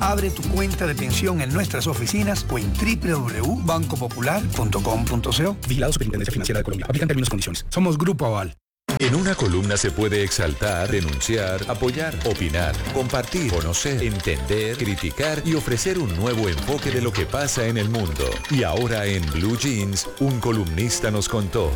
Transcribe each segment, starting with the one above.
Abre tu cuenta de pensión en nuestras oficinas o en www.bancopopular.com.co. Vigilado Superintendencia Financiera de Colombia. Aplican términos y condiciones. Somos Grupo Aval. En una columna se puede exaltar, denunciar, apoyar, opinar, compartir, conocer, entender, criticar y ofrecer un nuevo enfoque de lo que pasa en el mundo. Y ahora en Blue Jeans, un columnista nos contó.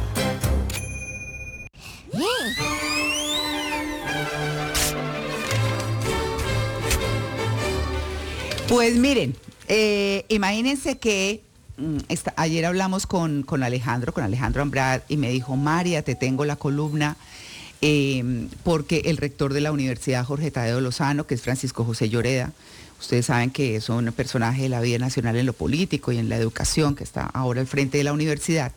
Pues miren, imagínense que ayer hablamos con Alejandro Ambrad, y me dijo: María, te tengo la columna, porque el rector de la Universidad Jorge Tadeo Lozano, que es Francisco José Lloreda, ustedes saben que es un personaje de la vida nacional en lo político y en la educación, que está ahora al frente de la universidad.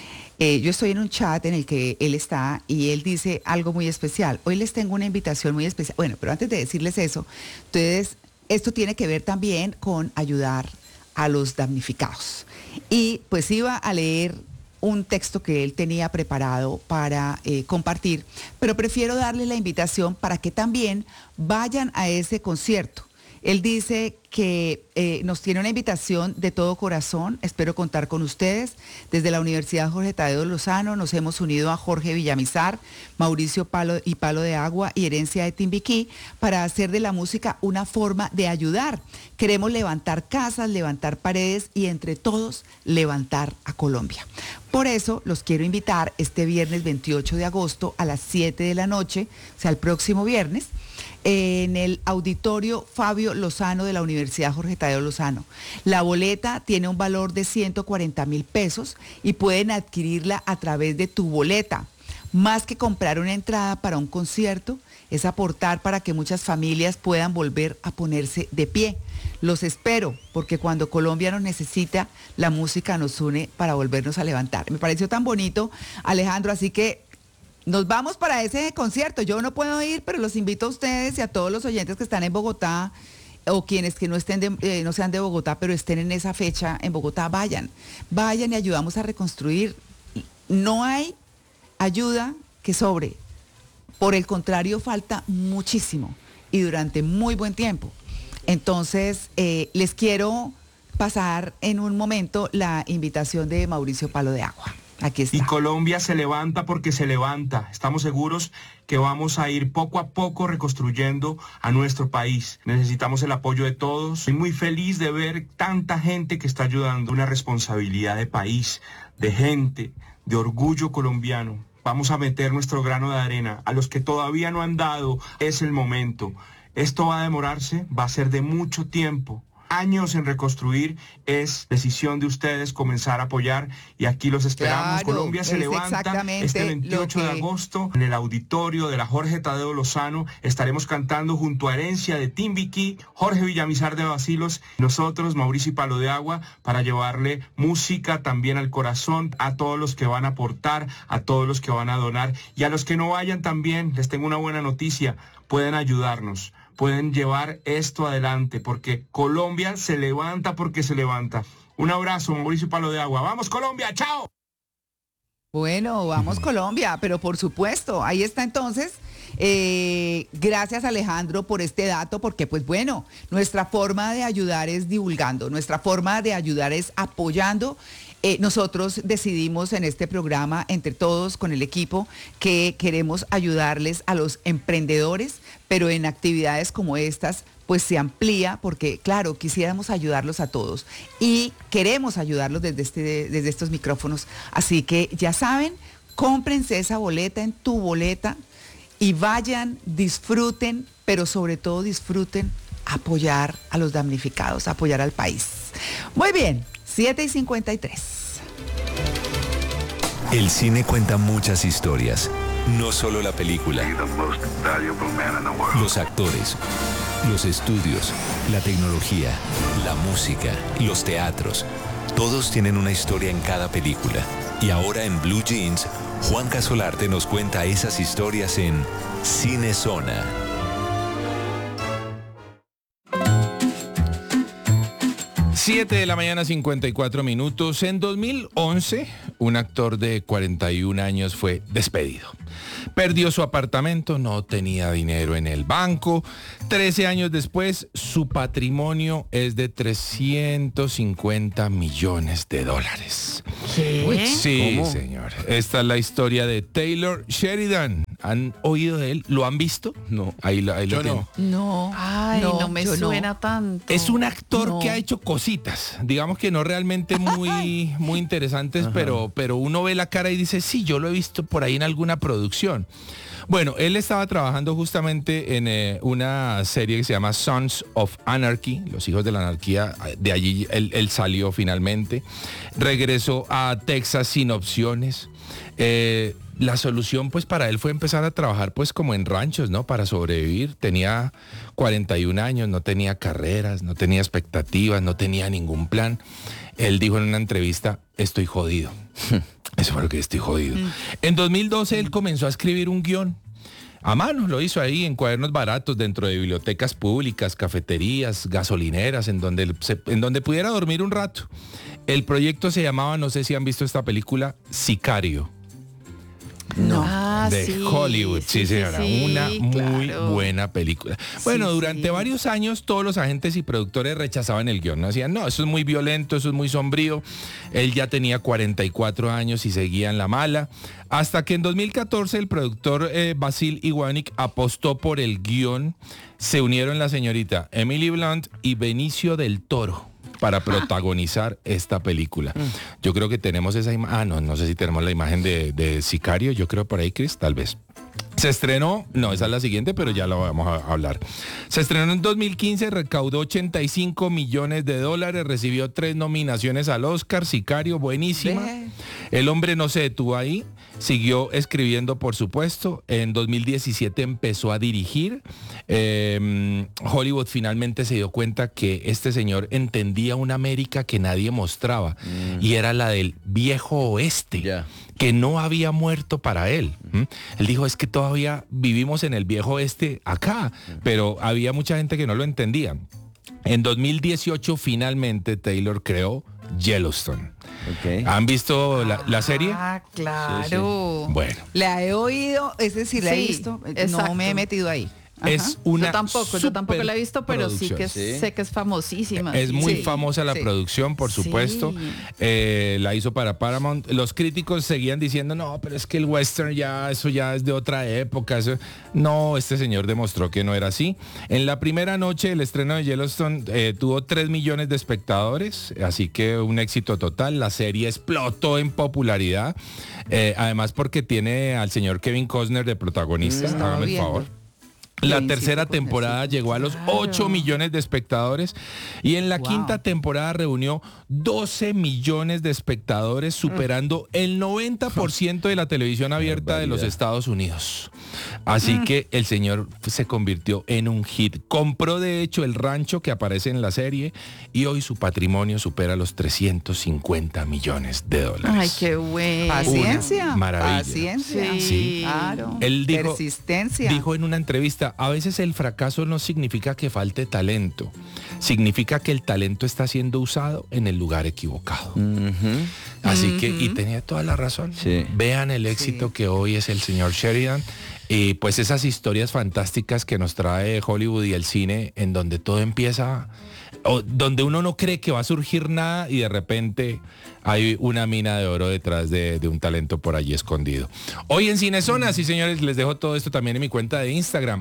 Yo estoy en un chat en el que él está y él dice algo muy especial. Hoy les tengo una invitación muy especial. Bueno, pero antes de decirles eso, entonces, esto tiene que ver también con ayudar a los damnificados. Y pues iba a leer un texto que él tenía preparado para compartir, pero prefiero darle la invitación para que también vayan a ese concierto. Él dice que nos tiene una invitación de todo corazón. Espero contar con ustedes. Desde la Universidad Jorge Tadeo Lozano nos hemos unido a Jorge Villamizar, Mauricio Palo de Agua y Herencia de Timbiquí para hacer de la música una forma de ayudar. Queremos levantar casas, levantar paredes y entre todos levantar a Colombia. Por eso los quiero invitar este viernes 28 de agosto a las 7 de la noche, o sea, el próximo viernes, en el auditorio Fabio Lozano de la Universidad Jorge Tadeo Lozano. La boleta tiene un valor de 140.000 pesos y pueden adquirirla a través de Tu Boleta. Más que comprar una entrada para un concierto, es aportar para que muchas familias puedan volver a ponerse de pie. Los espero, porque cuando Colombia nos necesita, la música nos une para volvernos a levantar. Me pareció tan bonito, Alejandro, así que nos vamos para ese concierto. Yo no puedo ir, pero los invito a ustedes y a todos los oyentes que están en Bogotá, o quienes que no sean de Bogotá, pero estén en esa fecha en Bogotá. Vayan y ayudamos a reconstruir. No hay ayuda que sobre. Por el contrario, falta muchísimo y durante muy buen tiempo. Entonces, les quiero pasar en un momento la invitación de Mauricio Palo de Agua. Aquí está. Y Colombia se levanta porque se levanta. Estamos seguros que vamos a ir poco a poco reconstruyendo a nuestro país. Necesitamos el apoyo de todos. Estoy muy feliz de ver tanta gente que está ayudando. Una responsabilidad de país, de gente, de orgullo colombiano. Vamos a meter nuestro grano de arena. A los que todavía no han dado, es el momento. Esto va a demorarse, va a ser de mucho tiempo. Años en reconstruir. Es decisión de ustedes comenzar a apoyar y aquí los esperamos. Claro, Colombia se levanta este 28 de agosto en el auditorio de la Jorge Tadeo Lozano. Estaremos cantando junto a Herencia de Timbiquí, Jorge Villamizar de Bacilos, nosotros, Mauricio y Palo de Agua, para llevarle música también al corazón a todos los que van a aportar, a todos los que van a donar y a los que no vayan también. Les tengo una buena noticia, pueden ayudarnos. Pueden llevar esto adelante, porque Colombia se levanta porque se levanta. Un abrazo, Mauricio Palo de Agua. ¡Vamos, Colombia! ¡Chao! Bueno, vamos, Colombia, pero por supuesto, ahí está entonces. Gracias, Alejandro, por este dato, porque pues bueno, nuestra forma de ayudar es divulgando, nuestra forma de ayudar es apoyando. Nosotros decidimos en este programa, entre todos con el equipo, que queremos ayudarles a los emprendedores, pero en actividades como estas, pues se amplía, porque claro, quisiéramos ayudarlos a todos y queremos ayudarlos desde estos micrófonos. Así que ya saben, cómprense esa boleta en Tu Boleta y vayan, disfruten, pero sobre todo disfruten apoyar a los damnificados, apoyar al país. Muy bien. 7:53. El cine cuenta muchas historias, no solo la película. Los actores, los estudios, la tecnología, la música, los teatros, todos tienen una historia en cada película. Y ahora en Blue Jeans, Juan Casolarte nos cuenta esas historias en Cine Zona. 7 de la mañana, 54 minutos. En 2011, un actor de 41 años fue despedido. Perdió su apartamento, no tenía dinero en el banco. 13 años después, su patrimonio es de 350 millones de dólares. ¿Qué? Sí, ¿Cómo? señor. Esta es la historia de Taylor Sheridan. ¿Han oído de él? ¿Lo han visto? No. Ahí lo Yo tienen. No. Ay, no me yo suena tanto. Es un actor No. que ha hecho cositas, digamos que no realmente muy interesantes, pero uno ve la cara y dice, sí, yo lo he visto por ahí en alguna producción. Bueno, él estaba trabajando justamente en una serie que se llama Sons of Anarchy, Los Hijos de la Anarquía. De allí él salió finalmente. Regresó a Texas sin opciones. La solución pues para él fue empezar a trabajar pues como en ranchos, ¿no? Para sobrevivir. Tenía 41 años, no tenía carreras, no tenía expectativas, no tenía ningún plan. Él dijo en una entrevista, estoy jodido. Eso fue lo que estoy jodido. En 2012 él comenzó a escribir un guión. A mano, lo hizo ahí en cuadernos baratos dentro de bibliotecas públicas, cafeterías, gasolineras, en donde pudiera dormir un rato. El proyecto se llamaba, no sé si han visto esta película, Sicario. No. Ah, De sí, Hollywood, sí señora, una muy claro. buena película. Bueno, Sí, durante sí. varios años todos los agentes y productores rechazaban el guión, no decían, no, eso es muy violento, eso es muy sombrío. Él ya tenía 44 años y seguía en la mala, hasta que en 2014 el productor Basil Iwanik apostó por el guión. Se unieron la señorita Emily Blunt y Benicio del Toro para protagonizar esta película. Yo creo que tenemos esa imagen. No sé si tenemos la imagen de Sicario. Yo creo por ahí, Chris, tal vez. Se estrenó, no, esa es la siguiente, pero ya la vamos a hablar. Se estrenó en 2015, recaudó 85 millones de dólares, recibió 3 nominaciones al Oscar, Sicario, buenísima. Ve. El hombre no se detuvo ahí, siguió escribiendo, por supuesto. En 2017 empezó a dirigir. Hollywood finalmente se dio cuenta que este señor entendía una América que nadie mostraba, y era la del viejo oeste. Ya. Que no había muerto para él. Él dijo, es que todavía vivimos en el viejo oeste acá, pero había mucha gente que no lo entendía. En 2018 finalmente Taylor creó Yellowstone. Ok. ¿Han visto la serie? Ah, claro. Bueno, La he oído, es decir, la he Sí, visto. No exacto. me he metido ahí. Ajá. es una Yo tampoco la he visto, pero sí que superproducción. sé que es famosísima. Es muy Sí, famosa la sí. producción, por Sí. supuesto. La hizo para Paramount. Los críticos seguían diciendo, no, pero es que el western eso ya es de otra época. No, este señor demostró que no era así. En la primera noche el estreno de Yellowstone tuvo 3 millones de espectadores, así que un éxito total. La serie explotó en popularidad, además porque tiene al señor Kevin Costner de protagonista. Estaba Hágame el viendo. favor. La Kevincito tercera Costner, temporada sí. llegó a los 8 millones de espectadores, y en la Wow. quinta temporada reunió 12 millones de espectadores, superando el 90% de la televisión abierta de los barbaridad. Estados Unidos. Así que el señor se convirtió en un hit. Compró de hecho el rancho que aparece en la serie, y hoy su patrimonio supera los 350 millones de dólares. Ay, qué bueno. Paciencia. Una maravilla. Paciencia. Sí. Claro. Él dijo, Persistencia. dijo en una entrevista, a veces el fracaso no significa que falte talento, significa que el talento está siendo usado en el lugar equivocado. Así que, y tenía toda la razón. Sí. Vean el éxito que hoy es el señor Sheridan, y pues esas historias fantásticas que nos trae Hollywood y el cine, en donde todo empieza, o donde uno no cree que va a surgir nada y de repente hay una mina de oro detrás de un talento por allí escondido. Hoy en Cinezona, sí señores, les dejo todo esto también en mi cuenta de Instagram,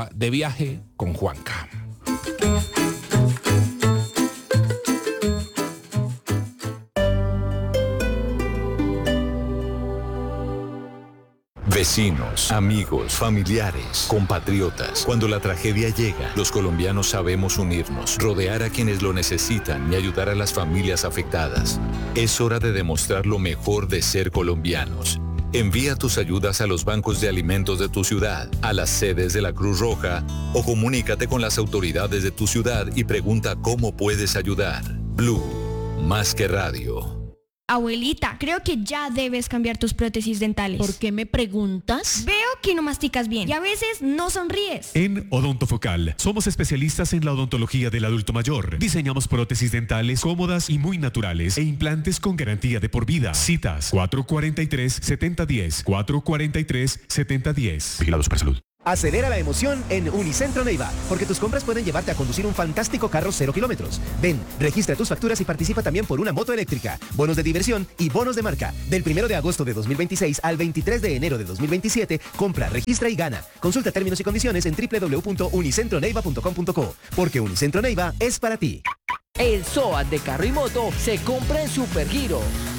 @deviajeconjuanca. Vecinos, amigos, familiares, compatriotas. Cuando la tragedia llega, los colombianos sabemos unirnos, rodear a quienes lo necesitan y ayudar a las familias afectadas. Es hora de demostrar lo mejor de ser colombianos. Envía tus ayudas a los bancos de alimentos de tu ciudad, a las sedes de la Cruz Roja, o comunícate con las autoridades de tu ciudad y pregunta cómo puedes ayudar. Blue, más que radio. Abuelita, creo que ya debes cambiar tus prótesis dentales. ¿Por qué me preguntas? Veo que no masticas bien y a veces no sonríes. En Odontofocal somos especialistas en la odontología del adulto mayor. Diseñamos prótesis dentales cómodas y muy naturales e implantes con garantía de por vida. Citas 443-7010, 443-7010. Vigilado Supersalud. Acelera la emoción en Unicentro Neiva, porque tus compras pueden llevarte a conducir un fantástico carro 0 kilómetros. Ven, registra tus facturas y participa también por una moto eléctrica, bonos de diversión y bonos de marca. Del 1 de agosto de 2026 al 23 de enero de 2027, compra, registra y gana. Consulta términos y condiciones en www.unicentroneiva.com.co, porque Unicentro Neiva es para ti. El SOAT de carro y moto se compra en Supergiro.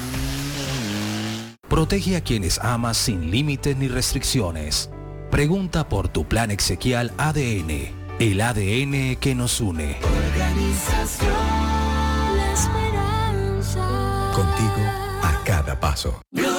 Protege a quienes amas sin límites ni restricciones. Pregunta por tu plan exequial ADN, el ADN que nos une. Organización La Esperanza. Contigo a cada paso.